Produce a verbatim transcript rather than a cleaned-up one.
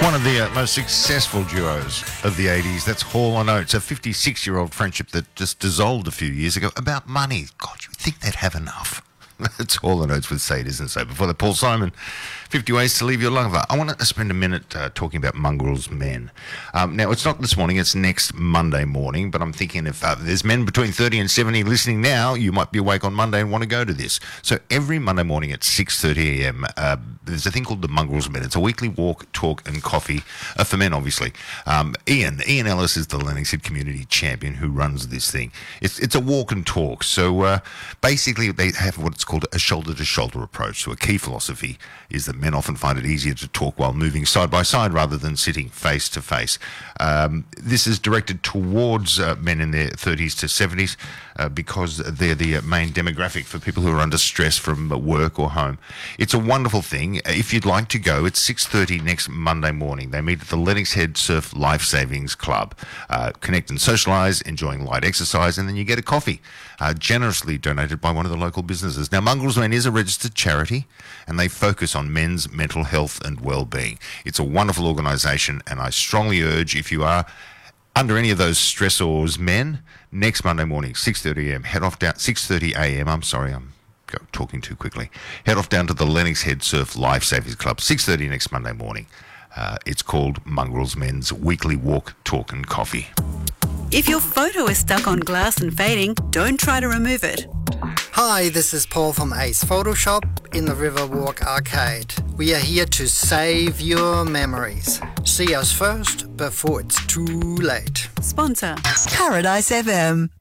One of the uh, most successful duos of the eighties. That's Hall and Oates, a fifty-six-year-old friendship that just dissolved a few years ago about money. God, you think they'd have enough? It's Hall and Oates with Say It Isn't So. Before that, Paul Simon, fifty Ways to Leave Your Lover. I want to spend a minute uh, talking about Mongrels Men. Um, now, it's not this morning, it's next Monday morning, but I'm thinking if uh, there's men between thirty and seventy listening now, you might be awake on Monday and want to go to this. So every Monday morning at six thirty a.m., uh, there's a thing called the Mongrels Men. It's a weekly walk, talk and coffee, uh, for men, obviously. Um, Ian, Ian Ellis is the Lennox Head Community Champion who runs this thing. It's, it's a walk and talk. So uh, basically they have what it's called a shoulder-to-shoulder approach. So a key philosophy is that men often find it easier to talk while moving side by side rather than sitting face to face. Um, this is directed towards uh, men in their thirties to seventies uh, because they're the uh, main demographic for people who are under stress from work or home. It's a wonderful thing. If you'd like to go, it's six thirty next Monday morning. They meet at the Lennox Head Surf Life Savings Club. Uh, connect and socialise, enjoying light exercise, and then you get a coffee, uh, generously donated by one of the local businesses. Now, Mongrels Men is a registered charity, and they focus on men's mental health and well-being. It's a wonderful organisation, and I strongly urge, if you are under any of those stressors, men, next Monday morning, six thirty a.m., head off down, six thirty a.m., I'm sorry, I'm go, talking too quickly, head off down to the Lennox Head Surf Life Savings Club, six thirty next Monday morning. Uh, it's called Mongrels Men's Weekly Walk, Talk and Coffee. If your photo is stuck on glass and fading, don't try to remove it. Hi, this is Paul from Ace Photoshop in the Riverwalk Arcade. We are here to save your memories. See us first before it's too late. Sponsor Paradise F M.